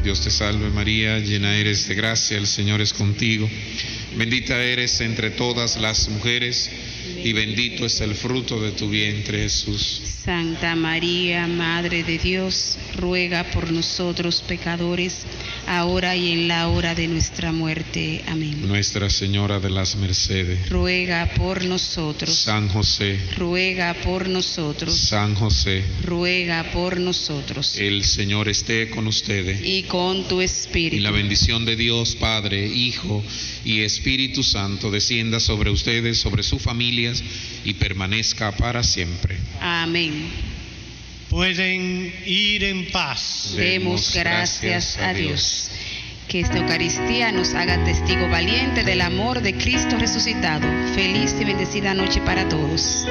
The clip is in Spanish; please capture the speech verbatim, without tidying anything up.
Dios te salve María, llena eres de gracia, el Señor es contigo. Bendita eres entre todas las mujeres y bendito es el fruto de tu vientre, Jesús. Santa María, Madre de Dios, ruega por nosotros pecadores, ahora y en la hora de nuestra muerte. Amén. Nuestra Señora de las Mercedes, ruega por nosotros. San José, ruega por nosotros. San José, ruega por nosotros. El Señor esté con ustedes. Y con tu espíritu. Y la bendición de Dios, Padre, Hijo y Espíritu Santo, descienda sobre ustedes, sobre sus familias y permanezca para siempre. Amén. Pueden ir en paz. Demos gracias a Dios. Que esta Eucaristía nos haga testigo valiente del amor de Cristo resucitado. Feliz y bendecida noche para todos.